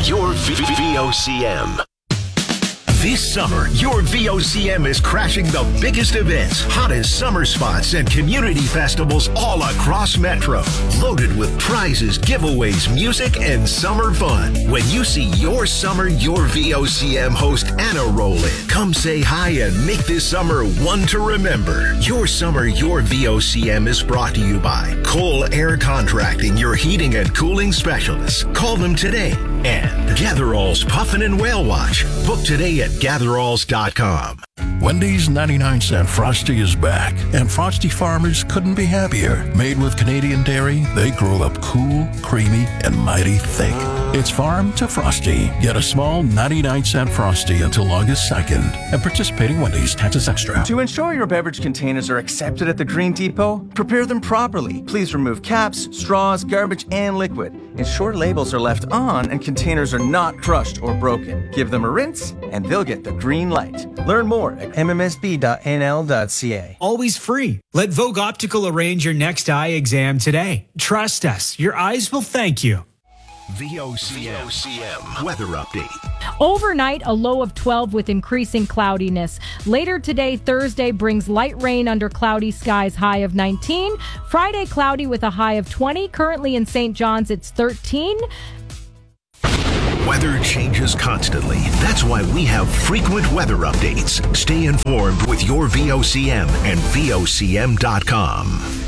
your VOCM. This summer, your VOCM is crashing the biggest events, hottest summer spots, and community festivals all across Metro. Loaded with prizes, giveaways, music, and summer fun. When you see your summer, your VOCM host Anna roll in, come say hi and make this summer one to remember. Your summer, your VOCM is brought to you by Cole Air Contracting, your heating and cooling specialists. Call them today. And Gatherall's Puffin and Whale Watch. Book today at gatheralls.com. Wendy's 99-cent Frosty is back, and Frosty farmers couldn't be happier. Made with Canadian dairy, they grow up cool, creamy, and mighty thick. It's farm to Frosty. Get a small 99-cent Frosty until August 2nd at participating Wendy's. Taxes extra. To ensure your beverage containers are accepted at the Green Depot, prepare them properly. Please remove caps, straws, garbage, and liquid. Ensure labels are left on and containers are not crushed or broken. Give them a rinse, and they'll get the green light. Learn more at mmsb.nl.ca. Always free. Let Vogue Optical arrange your next eye exam today. Trust us, your eyes will thank you. VOCM weather update. Overnight, a low of 12 with increasing cloudiness. Later today, Thursday, brings light rain under cloudy skies, high of 19. Friday, cloudy with a high of 20. Currently in St. John's, it's 13. Weather changes constantly. That's why we have frequent weather updates. Stay informed with your VOCM and VOCM.com.